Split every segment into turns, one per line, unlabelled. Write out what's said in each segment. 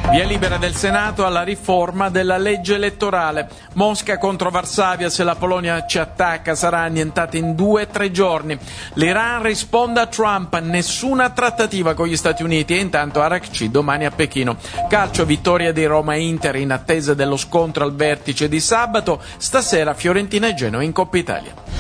Via libera del Senato alla riforma della legge elettorale. Mosca contro Varsavia, se la Polonia ci attacca sarà annientata in 2-3 giorni. L'Iran risponde a Trump, nessuna trattativa con gli Stati Uniti e intanto Arakci domani a Pechino. Calcio, vittoria di Roma e Inter in attesa dello scontro al vertice di sabato. Stasera Fiorentina e Genoa in Coppa Italia.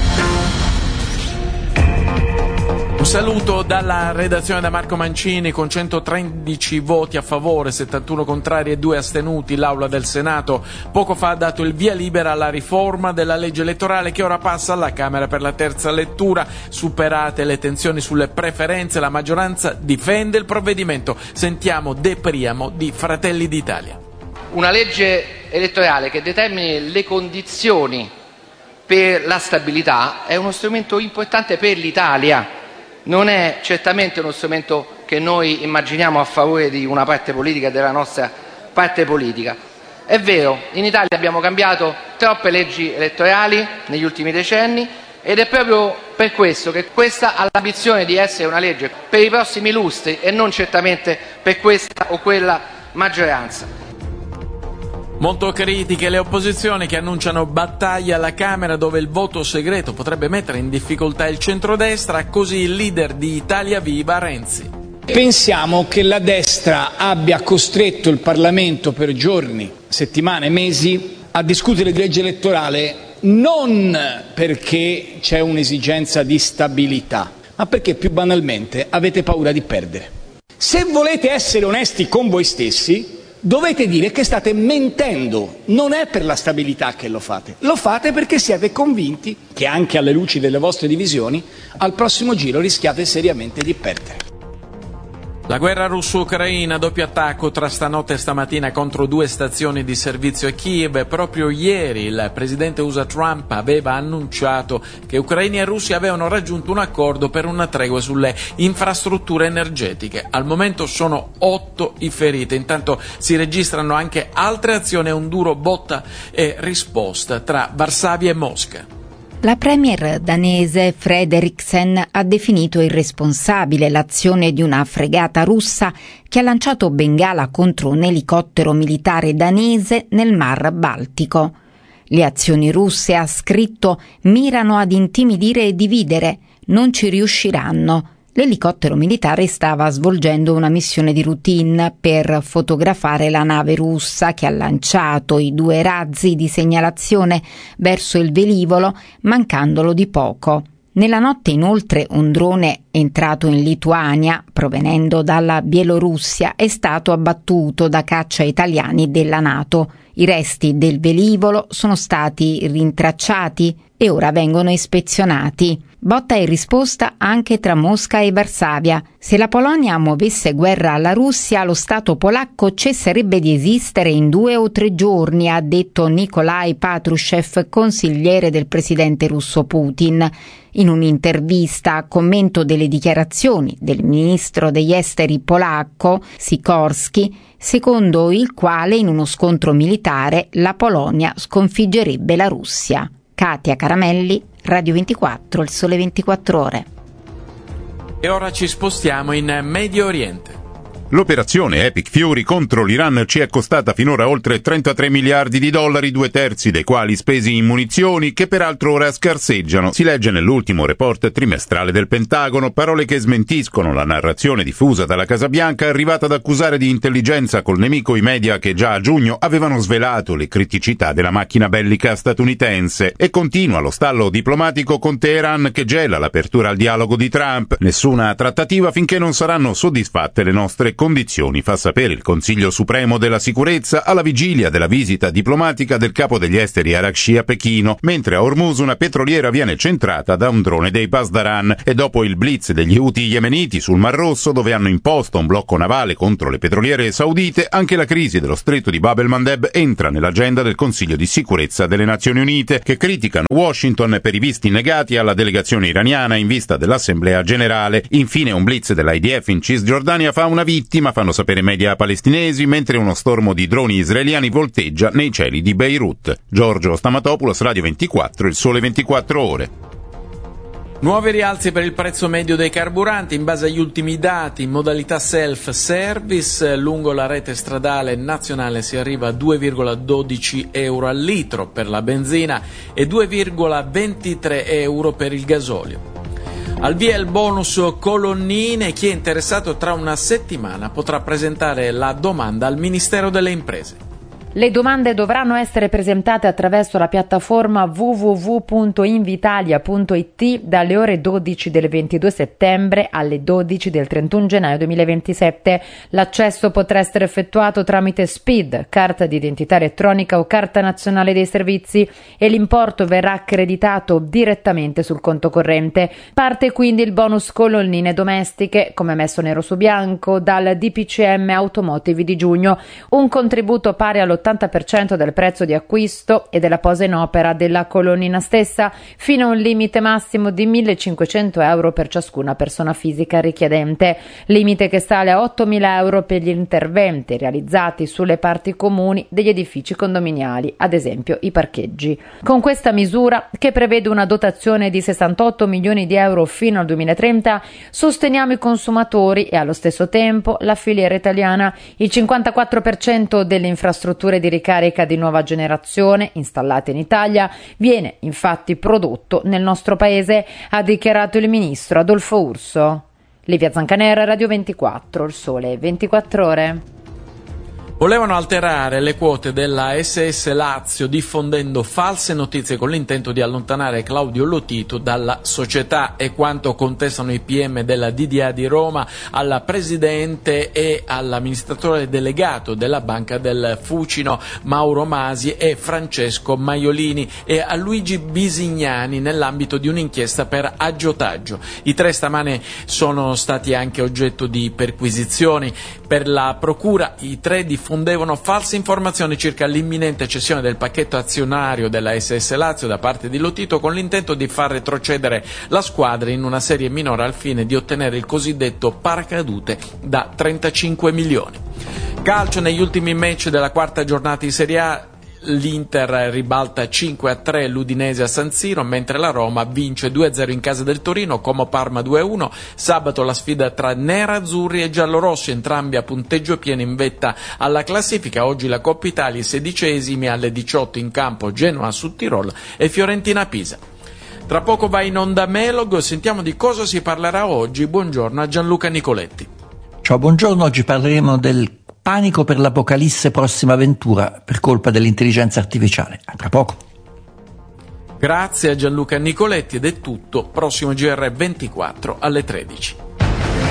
Un saluto dalla redazione da Marco Mancini. Con 113 voti a favore, 71 contrari e 2 astenuti, l'Aula del Senato poco fa ha dato il via libera alla riforma della legge elettorale che ora passa alla Camera per la terza lettura. Superate le tensioni sulle preferenze, la maggioranza difende il provvedimento. Sentiamo De Priamo di Fratelli d'Italia.
Una legge elettorale che determini le condizioni per la stabilità è uno strumento importante per l'Italia. Non è certamente uno strumento che noi immaginiamo a favore di una parte politica, della nostra parte politica. È vero, in Italia abbiamo cambiato troppe leggi elettorali negli ultimi decenni ed è proprio per questo che questa ha l'ambizione di essere una legge per i prossimi lustri e non certamente per questa o quella maggioranza.
Molto critiche le opposizioni che annunciano battaglia alla Camera dove il voto segreto potrebbe mettere in difficoltà il centrodestra, così il leader di Italia Viva Renzi.
Pensiamo che la destra abbia costretto il Parlamento per giorni, settimane, mesi a discutere di legge elettorale non perché c'è un'esigenza di stabilità, ma perché più banalmente avete paura di perdere. Se volete essere onesti con voi stessi, dovete dire che state mentendo. Non è per la stabilità che lo fate perché siete convinti che anche alle luci delle vostre divisioni al prossimo giro rischiate seriamente di perdere.
La guerra russo-ucraina, doppio attacco tra stanotte e stamattina contro 2 stazioni di servizio a Kiev. Proprio ieri il presidente USA Trump aveva annunciato che ucraini e russi avevano raggiunto un accordo per una tregua sulle infrastrutture energetiche. Al momento sono 8 i feriti. Intanto si registrano anche altre azioni e un duro botta e risposta tra Varsavia e Mosca.
La premier danese Frederiksen ha definito irresponsabile l'azione di una fregata russa che ha lanciato bengala contro un elicottero militare danese nel Mar Baltico. Le azioni russe, ha scritto, mirano ad intimidire e dividere. Non ci riusciranno. L'elicottero militare stava svolgendo una missione di routine per fotografare la nave russa che ha lanciato i 2 razzi di segnalazione verso il velivolo, mancandolo di poco. Nella notte inoltre un drone entrato in Lituania, provenendo dalla Bielorussia, è stato abbattuto da caccia italiani della NATO. I resti del velivolo sono stati rintracciati e ora vengono ispezionati. Botta e risposta anche tra Mosca e Varsavia. Se la Polonia muovesse guerra alla Russia, lo Stato polacco cesserebbe di esistere in 2 o 3 giorni, ha detto Nikolai Patrushev, consigliere del presidente russo Putin. In un'intervista a commento delle dichiarazioni del ministro degli esteri polacco, Sikorski, secondo il quale in uno scontro militare la Polonia sconfiggerebbe la Russia. Katia Caramelli, Radio 24, Il Sole 24 Ore.
E ora ci spostiamo in Medio Oriente.
L'operazione Epic Fury contro l'Iran ci è costata finora oltre 33 miliardi di dollari, 2/3 dei quali spesi in munizioni, che peraltro ora scarseggiano. Si legge nell'ultimo report trimestrale del Pentagono, parole che smentiscono la narrazione diffusa dalla Casa Bianca, arrivata ad accusare di intelligenza col nemico i media che già a giugno avevano svelato le criticità della macchina bellica statunitense. E continua lo stallo diplomatico con Teheran, che gela l'apertura al dialogo di Trump. Nessuna trattativa finché non saranno soddisfatte le nostre condizioni, fa sapere il Consiglio Supremo della Sicurezza alla vigilia della visita diplomatica del capo degli esteri Arakci a Pechino, mentre a Hormuz una petroliera viene centrata da un drone dei Pasdaran. E dopo il blitz degli Houthi yemeniti sul Mar Rosso, dove hanno imposto un blocco navale contro le petroliere saudite, anche la crisi dello stretto di Bab el-Mandeb entra nell'agenda del Consiglio di Sicurezza delle Nazioni Unite, che criticano Washington per i visti negati alla delegazione iraniana in vista dell'Assemblea Generale. Infine un blitz dell'IDF in Cisgiordania fa una vittima, fanno sapere media palestinesi, mentre uno stormo di droni israeliani volteggia nei cieli di Beirut. Giorgio Stamatopoulos, Radio 24, Il Sole 24 Ore.
Nuovi rialzi per il prezzo medio dei carburanti in base agli ultimi dati in modalità self-service. Lungo la rete stradale nazionale si arriva a 2,12 euro al litro per la benzina e 2,23 euro per il gasolio. Al via il bonus colonnine. Chi è interessato tra una settimana potrà presentare la domanda al Ministero delle Imprese.
Le domande dovranno essere presentate attraverso la piattaforma www.invitalia.it dalle ore 12 del 22 settembre alle 12 del 31 gennaio 2027. L'accesso potrà essere effettuato tramite SPID, carta di identità elettronica o carta nazionale dei servizi, e l'importo verrà accreditato direttamente sul conto corrente. Parte quindi il bonus colonnine domestiche, come messo nero su bianco dal DPCM Automotive di giugno, un contributo pari all'80% del prezzo di acquisto e della posa in opera della colonnina stessa, fino a un limite massimo di 1.500 euro per ciascuna persona fisica richiedente, limite che sale a 8.000 euro per gli interventi realizzati sulle parti comuni degli edifici condominiali, ad esempio i parcheggi. Con questa misura, che prevede una dotazione di 68 milioni di euro fino al 2030, sosteniamo i consumatori e allo stesso tempo la filiera italiana. Il 54% delle infrastrutture di ricarica di nuova generazione installate in Italia viene infatti prodotto nel nostro paese, ha dichiarato il ministro Adolfo Urso. Livia Zancanera, Radio 24, Il Sole 24 Ore.
Volevano alterare le quote della SS Lazio diffondendo false notizie con l'intento di allontanare Claudio Lotito dalla società, e quanto contestano i PM della DDA di Roma alla presidente e all'amministratore delegato della Banca del Fucino Mauro Masi e Francesco Maiolini, e a Luigi Bisignani nell'ambito di un'inchiesta per aggiotaggio. I tre stamane sono stati anche oggetto di perquisizioni. Per la procura i tre diffondevano false informazioni circa l'imminente cessione del pacchetto azionario della SS Lazio da parte di Lotito, con l'intento di far retrocedere la squadra in una serie minore al fine di ottenere il cosiddetto paracadute da 35 milioni. Calcio, negli ultimi match della quarta giornata di Serie A, l'Inter ribalta 5-3 l'Udinese a San Siro, mentre la Roma vince 2-0 in casa del Torino, Como Parma 2-1. Sabato la sfida tra nerazzurri e giallorossi, entrambi a punteggio pieno in vetta alla classifica. Oggi la Coppa Italia, i 16esimi alle 18 in campo Genoa Sud Tirol e Fiorentina Pisa. Tra poco va in onda Melog, sentiamo di cosa si parlerà oggi. Buongiorno a Gianluca Nicoletti.
Ciao, buongiorno, oggi parleremo del panico per l'apocalisse prossima avventura per colpa dell'intelligenza artificiale. A tra poco.
Grazie a Gianluca Nicoletti ed è tutto. Prossimo GR24 alle 13.